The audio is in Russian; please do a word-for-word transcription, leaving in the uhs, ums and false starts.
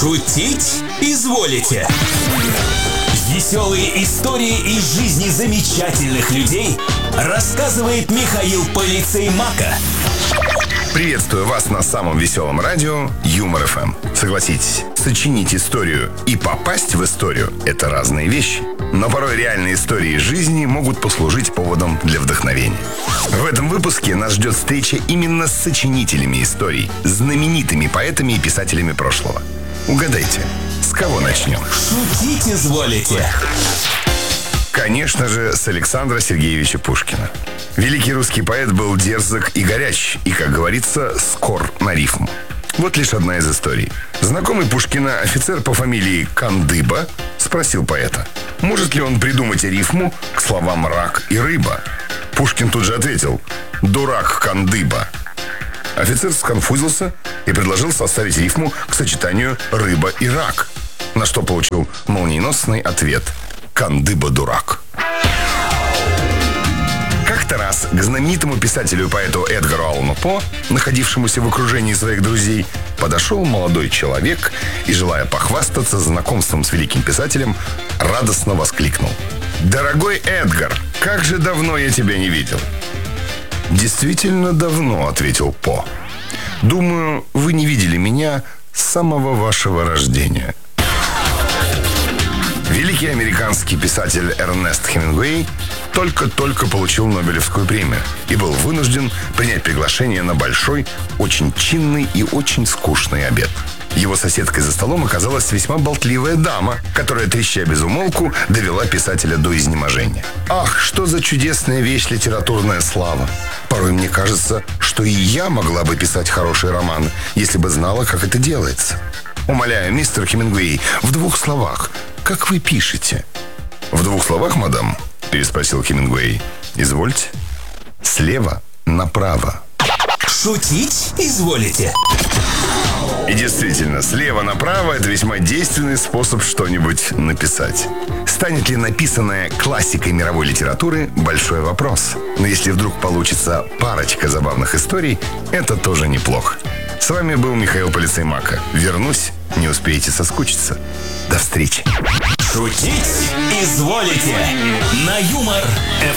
Шутить изволите. Веселые истории из жизни замечательных людей рассказывает Михаил Полицей Мака. Приветствую вас на самом веселом радио Юмор эф эм. Согласитесь, сочинить историю и попасть в историю – это разные вещи. Но порой реальные истории жизни могут послужить поводом для вдохновения. В этом выпуске нас ждет встреча именно с сочинителями историй, знаменитыми поэтами и писателями прошлого. Угадайте, с кого начнем? Шутить изволите. Конечно же, с Александра Сергеевича Пушкина. Великий русский поэт был дерзок и горяч, и, как говорится, скор на рифму. Вот лишь одна из историй. Знакомый Пушкина офицер по фамилии Кандыба спросил поэта, может ли он придумать рифму к словам «рак» и «рыба». Пушкин тут же ответил «дурак Кандыба». Офицер сконфузился и предложил составить рифму к сочетанию «рыба» и «рак», на что получил молниеносный ответ «Кандыба дурак». Как-то раз к знаменитому писателю и поэту Эдгару Аллану По, находившемуся в окружении своих друзей, подошел молодой человек и, желая похвастаться знакомством с великим писателем, радостно воскликнул: «Дорогой Эдгар, как же давно я тебя не видел!» «Действительно давно», — ответил По. «Думаю, вы не видели меня с самого вашего рождения». Великий американский писатель Эрнест Хемингуэй только-только получил Нобелевскую премию и был вынужден принять приглашение на большой, очень чинный и очень скучный обед. Его соседкой за столом оказалась весьма болтливая дама, которая, треща без умолку, довела писателя до изнеможения. Ах, что за чудесная вещь литературная слава! Порой мне кажется, что и я могла бы писать хороший роман, если бы знала, как это делается. Умоляю, мистер Хемингуэй, в двух словах, как вы пишете? В двух словах, мадам? Переспросил Хемингуэй. Извольте. Слева направо. Шутить изволите. И действительно, слева направо – это весьма действенный способ что-нибудь написать. Станет ли написанное классикой мировой литературы – большой вопрос. Но если вдруг получится парочка забавных историй, это тоже неплохо. С вами был Михаил Полицей Мака. Вернусь, не успеете соскучиться. До встречи. Шутить изволите. На Юмор эф эм.